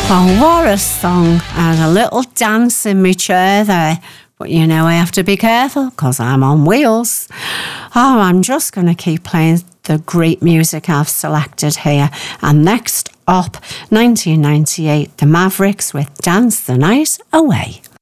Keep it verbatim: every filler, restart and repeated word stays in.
Oh, what a song, and a little dance in my chair there. But you know, I have to be careful because I'm on wheels. Oh, I'm just going to keep playing the great music I've selected here. And next up, nineteen ninety-eight, The Mavericks with Dance the Night Away.